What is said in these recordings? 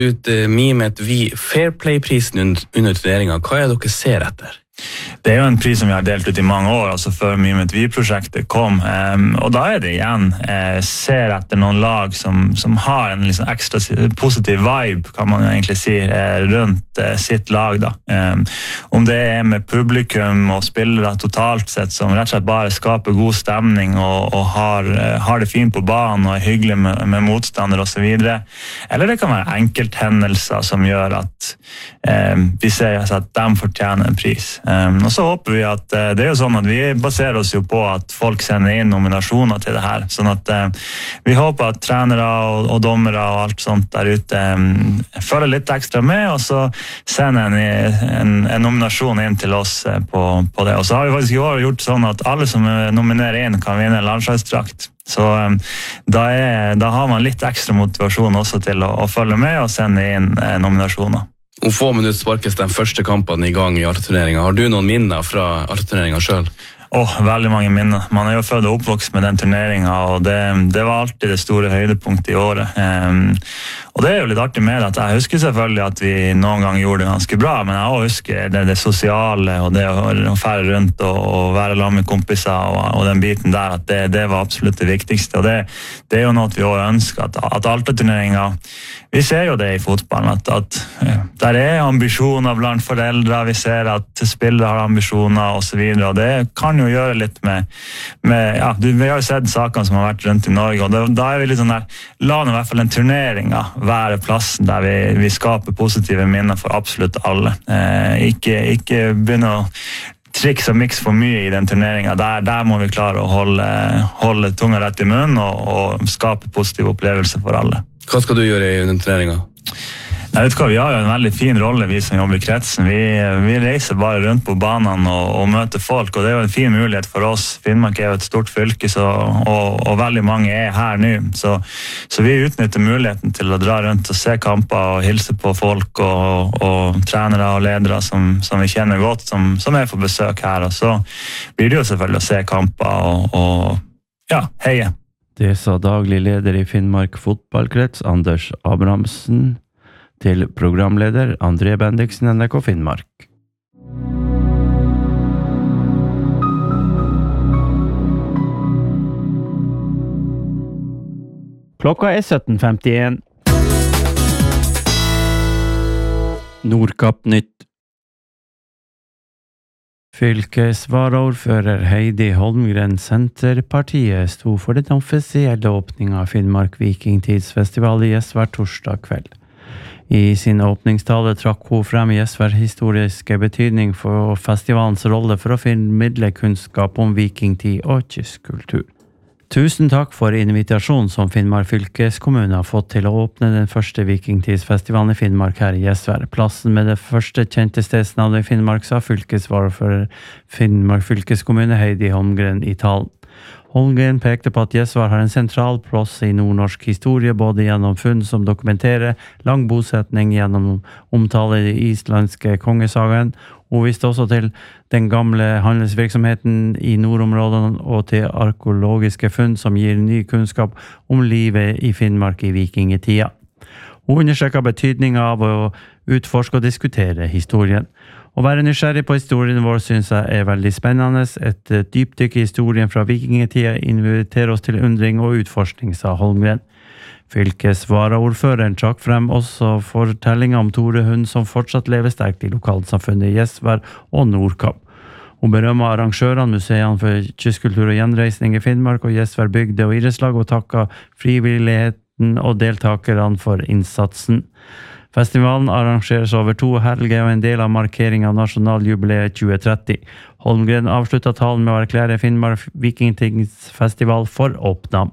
Ut Mimet Vi Fairplay-prisen under turneringen. Hva dere ser etter? Det jo en pris som vi har delt ut I mange år, altså før Mimet Vi-prosjektet kom. Og da det igjen, ser etter noen lag som har en liksom ekstra positiv vibe, kan man jo egentlig si, rundt sitt lag. Da. Om det med publikum og spillere totalt sett, som rett og slett bare skaper god stemning og har det fint på banen og hyggelig med motstander og så videre. Eller det kan være enkelthendelser som gjør at vi ser at de fortjener en pris. Og så håper vi at det jo sånn at vi baserer oss jo på at folk sender inn nominasjoner til det her, sånn at vi håper at trenere og dommere og alt sånt der ute følger litt ekstra med, og så sender en nominasjon inn til oss på det. Og så har vi faktisk I år gjort sånn at alle som nominerer inn kan vinne en landslagsdrakt. Så da har man litt ekstra motivasjon også til å følge med og sende inn nominasjoner. Om få minutter sparkes den første kampen I gang I Arteturneringen. Har du noen minner fra Arteturneringen selv? Veldig mange minner. Man jo født og oppvokst med den turneringen, og det var alltid det store høydepunktet I året. Og det jo litt artig med at jeg husker selvfølgelig at vi noen gang gjorde det ganske bra, men jeg også husker det sosiale og det å fære rundt og være sammen med kompiser og den biten der, at det var absolutt det viktigste. Og det jo noe vi også ønsker, at Arteturneringen, vi ser jo det I fotballen, at der ambisjoner blant foreldre, vi ser at spillere har ambisjoner og så videre, og det kan jo gjøre litt med ja, vi har jo sett sakene som har vært rundt I Norge, og da vi litt sånn der, la nå I hvert fall den turneringen være plassen der vi skaper positive minner for absolutt alle. Ikke begynne å trikse og mikse for mye I den turneringen. Der må vi klare å holde tunga rett I munnen og skape positive opplevelser for alle. Hva skal du gjøre I den turneringen? Jeg vet hva, vi har jo en veldig fin rolle, vi som jobber I kretsen. Vi reiser bare rundt på banen og møter folk, og det jo en fin mulighet for oss. Finnmark jo et stort fylke, og veldig mange her nå. Så vi utnytter muligheten til å dra rundt og se kamper og hilse på folk og trenere og ledere som vi kjenner godt, som på besøk her. Og så blir det jo selvfølgelig å se kamper og ja, heie. Det sa daglig leder I Finnmark fotballkrets, Anders Abrahamsen, til programleder André Bendiksen, NRK Finnmark. Klokka 17:51. Nordkapp Nytt. Fylkesvaraordfører Heidi Holmgren Senterpartiet sto for den offisielle åpningen av Finnmark Vikingtidsfestival I Gjesvær torsdag kveld. I sin åpningstale trakk hun frem Gjesvær historiske betydning for festivalens rolle for å formidle kunnskap om vikingtid og kystkultur. Tusen takk for invitasjonen som Finnmark fylkeskommune har fått til å åpne den første vikingtidsfestivalen I Finnmark her I Gjesvær. Plassen med det første kjente stedsnavnet I Finnmark, sa fylkesvaraordfører Finnmark fylkeskommune Heidi Holmgren I talen. Holmgren pekte på at Gjesvær har en sentral plass I nordnorsk historie, både gjennom funn som dokumenterer lang bosetning gjennom omtale I islandske kongesagaen, og viste også til den gamle handelsvirksomheten I nordområdene og til arkeologiske funn som gir ny kunnskap om livet I Finnmark I vikingetida. Hun understreker betydningen av å utforske og diskutere historien. Å være nysgjerrig på historien vår synes jeg veldig spennende. Et dypdykk I historien fra vikingetida inviterer oss til undring og utforskning, sa Holmgren. Fylkesvaraordføreren trakk frem også fortellinger om Tore Hund som fortsatt lever sterkt I lokalsamfunnet Gjesvær og Nordkapp. Hun berømmer arrangørene, museene for kystkultur og gjenreisning I Finnmark og Gjesvær bygde og idrettslag og takket frivilligheten og deltakerne for innsatsen. Festivalen arrangeres over 2 helger og en del av markeringen av nasjonaljubileet 2030. Holmgren avsluttet talen med å erklære Finnmark Vikingtidsfestival for åpna.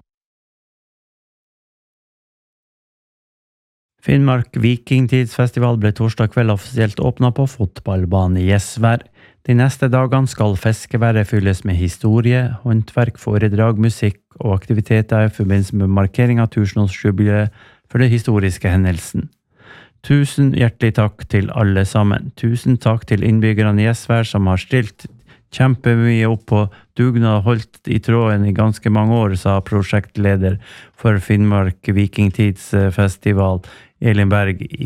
Finnmark Vikingtidsfestival ble torsdag kveld offisielt åpnet på fotballbanen I Gjesvær. De neste dagene skal feskeværet fylles med historie, håndverk, foredrag, musikk og aktiviteter I forbindelse med markering av tusenårsjubileet for det historiske hendelsen. Tusen hjertelig takk til alle sammen. Tusen takk til innbyggerne I Gjesvær som har stilt kjempemye opp på dugnad og holdt I tråden I ganske mange år, sa prosjektleder for Finnmark Vikingtidsfestival Elin Berg